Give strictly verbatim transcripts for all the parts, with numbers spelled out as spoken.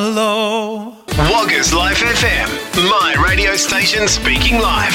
Hello. Woggers Life F M, my radio station speaking live.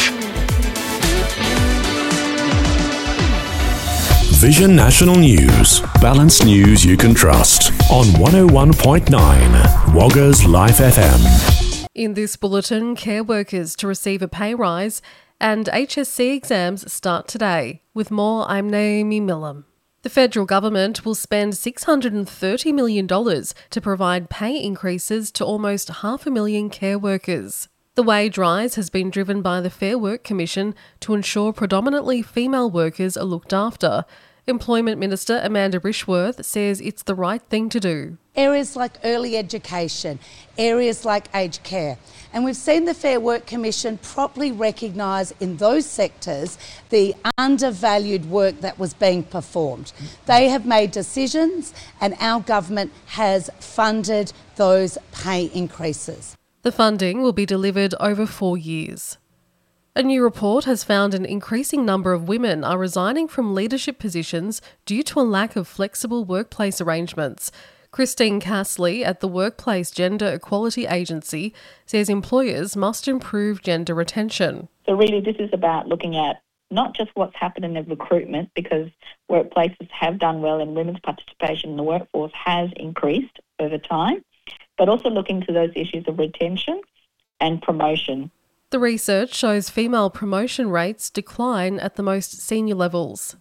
Vision National News, balanced news you can trust on one oh one point nine Woggers Life F M. In this bulletin, care workers to receive a pay rise and H S C exams start today. With more, I'm Naomi Millam. The federal government will spend six hundred thirty million dollars to provide pay increases to almost half a million care workers. The wage rise has been driven by the Fair Work Commission to ensure predominantly female workers are looked after. Employment Minister Amanda Rishworth says it's the right thing to do. Areas like early education, areas like aged care. And we've seen the Fair Work Commission properly recognise in those sectors the undervalued work that was being performed. They have made decisions and our government has funded those pay increases. The funding will be delivered over four years. A new report has found an increasing number of women are resigning from leadership positions due to a lack of flexible workplace arrangements. Christine Castley at the Workplace Gender Equality Agency says employers must improve gender retention. So really this is about looking at not just what's happened in the recruitment, because workplaces have done well and women's participation in the workforce has increased over time, but also looking to those issues of retention and promotion. The research shows female promotion rates decline at the most senior levels.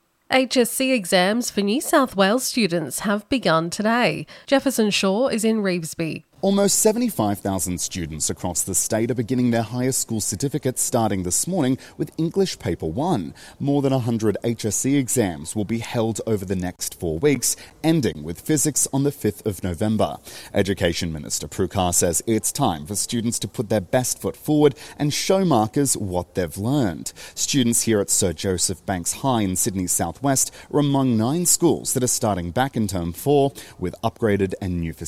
H S C exams for New South Wales students have begun today. Jefferson Shaw is in Revesby. Almost seventy-five thousand students across the state are beginning their higher school certificates starting this morning with English Paper one. More than one hundred H S C exams will be held over the next four weeks, ending with physics on the fifth of November. Education Minister Prue Car says it's time for students to put their best foot forward and show markers what they've learned. Students here at Sir Joseph Banks High in Sydney South West are among nine schools that are starting back in term four with upgraded and new facilities.